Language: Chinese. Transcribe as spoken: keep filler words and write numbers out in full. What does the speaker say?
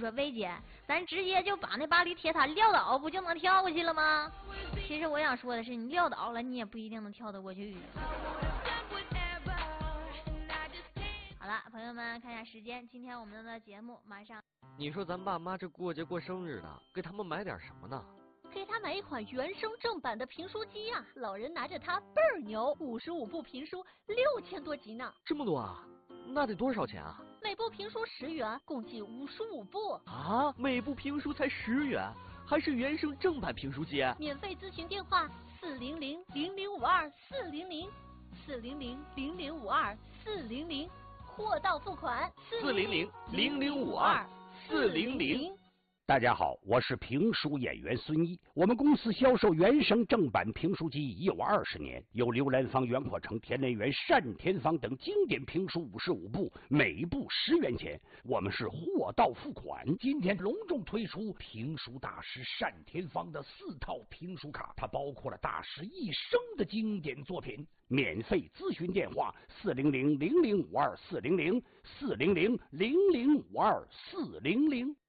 说薇姐，咱直接就把那巴黎铁塔撂倒，不就能跳过去了吗？其实我想说的是，你撂倒了，你也不一定能跳得过去。好了，朋友们，看一下时间，今天我们的节目马上。 你说咱爸妈这过节过生日的，给他们买点什么呢？ 给他买一款原声正版的评书机呀、啊，老人拿着它倍儿牛，五十五部评书，六千多集呢。 这么多啊？那得多少钱啊？ 每部评书十元，共计五十五部。 啊，每部评书才十元，还是原声正版评书机？ 免费咨询电话：四零零零零五二四零零，四零零零零五二四零零，货到付款。 四零零零零五二四零零。 大家好，我是评书演员孙一。我们公司销售原声正版评书机已有二十年，有刘兰芳、袁阔成、田连元、单田芳等经典评书五十五部，每部十元钱。我们是货到付款。今天隆重推出评书大师单田芳的四套评书卡，它包括了大师一生的经典作品。免费咨询电话：四零零零零五二四零零，四零零零零五二四零零。